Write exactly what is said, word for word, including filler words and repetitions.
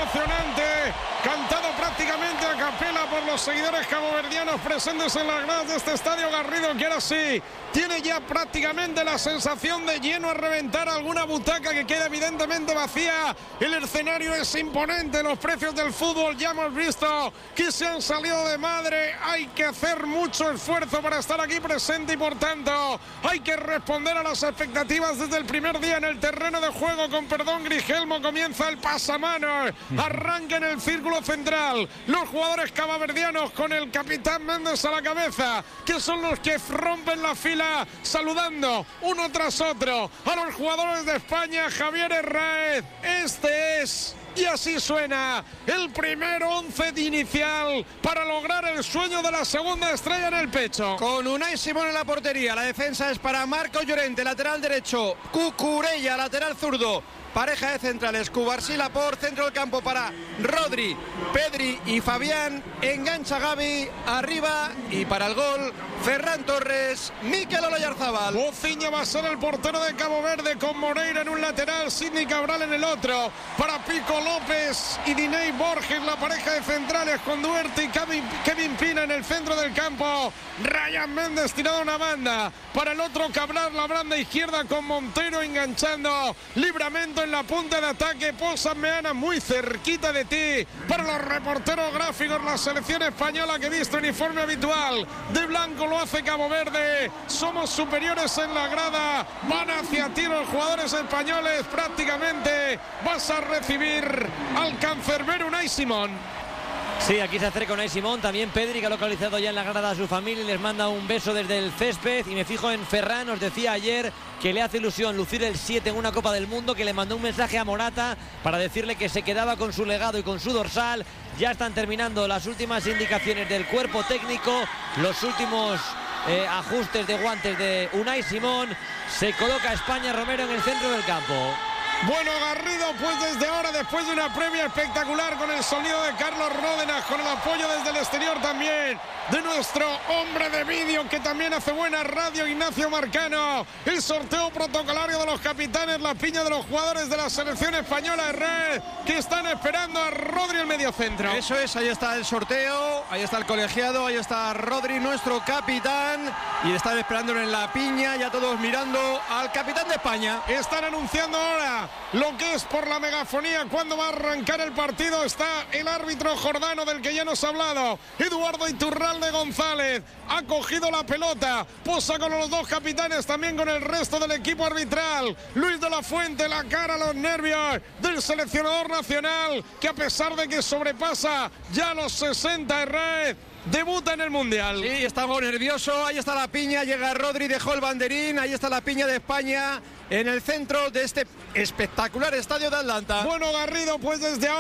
emocionante, cantado prácticamente a capela por los seguidores caboverdianos presentes en las gradas de este estadio Garrido, que ahora sí tiene ya prácticamente la sensación de lleno a reventar alguna butaca que queda evidentemente vacía. El escenario es imponente, los precios del fútbol ya hemos visto que se han salido de madre. Hay que hacer mucho esfuerzo para estar aquí presente y por tanto hay que responder a las expectativas desde el primer día en el terreno de juego. Con perdón, Grigelmo, comienza el pasamanos, arranca en el círculo central los jugadores cabaverdianos con el capitán Méndez a la cabeza, que son los que rompen la fila saludando uno tras otro a los jugadores de España. Javier Herráez, este es, y así suena, el primer once de inicial para lograr el sueño de la segunda estrella en el pecho. Con Unai Simón en la portería, la defensa es para Marco Llorente, lateral derecho, Cucurella, lateral zurdo. Pareja de centrales, Cubarsí por centro del campo para Rodri, Pedri y Fabián. Engancha Gavi arriba y para el gol Ferran Torres, Mikel Olayarzabal. Bociña va a ser el portero de Cabo Verde, con Moreira en un lateral, Sidney Cabral en el otro. Para Pico López y Diney Borges, la pareja de centrales, con Duarte y Kevin, Kevin Pina en el centro del campo. Ryan Méndez tirado a una banda. Para el otro Cabral, la banda izquierda con Montero enganchando. Libramento en la punta de ataque. Poza Meana muy cerquita de ti. Para los reporteros gráficos, la selección española que viste uniforme habitual de blanco lo hace Cabo Verde. Somos superiores en la grada. Van hacia ti los jugadores españoles. Prácticamente vas a recibir al cancerbero Unai Simón. Sí, aquí se acerca Unai Simón, también Pedri, que ha localizado ya en la grada a su familia y les manda un beso desde el césped. Y me fijo en Ferran, os decía ayer que le hace ilusión lucir el siete en una Copa del Mundo, que le mandó un mensaje a Morata para decirle que se quedaba con su legado y con su dorsal. Ya están terminando las últimas indicaciones del cuerpo técnico, los últimos eh, ajustes de guantes de Unai Simón. Se coloca España, Romero, en el centro del campo. Bueno, Garrido, pues desde ahora, después de una previa espectacular con el sonido de Carlos Ródenas, con el apoyo desde el exterior también de nuestro hombre de vídeo, que también hace buena radio, Ignacio Marcano. El sorteo protocolario de los capitanes, la piña de los jugadores de la selección española de red, que están esperando a Rodri el mediocentro. Eso es, ahí está el sorteo, ahí está el colegiado, ahí está Rodri, nuestro capitán, y están esperándolo en la piña, ya todos mirando al capitán de España. Están anunciando ahora lo que es por la megafonía cuando va a arrancar el partido. Está el árbitro jordano del que ya nos ha hablado, Eduardo Iturralde González. Ha cogido la pelota, posa con los dos capitanes, también con el resto del equipo arbitral. Luis de la Fuente, la cara, los nervios del seleccionador nacional, que a pesar de que sobrepasa ya los sesenta de red, debuta en el Mundial. Sí, estamos nerviosos. Ahí está la piña, llega Rodri, dejó el banderín. Ahí está la piña de España en el centro de este espectacular estadio de Atlanta. Bueno, Garrido, pues desde ahora